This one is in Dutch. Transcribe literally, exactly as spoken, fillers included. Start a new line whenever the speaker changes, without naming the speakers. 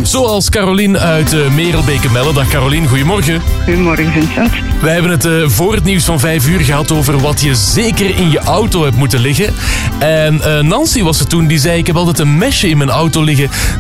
Zoals Carolien uit uh, Merelbeke-Melle. Dag Carolien, goedemorgen.
Goedemorgen Vincent.
Wij hebben het uh, voor het nieuws van vijf uur gehad over wat je zeker in je auto hebt moeten liggen. En uh, Nancy was er toen, die zei: ik heb altijd een mesje in mijn auto liggen,